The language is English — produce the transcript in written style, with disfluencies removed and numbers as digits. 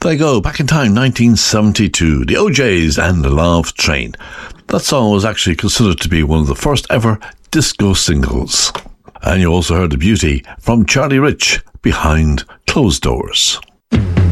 I go, back in time, 1972, the OJs and the Love Train. That song was actually considered to be one of the first ever disco singles. And you also heard The Beauty from Charlie Rich, Behind Closed Doors.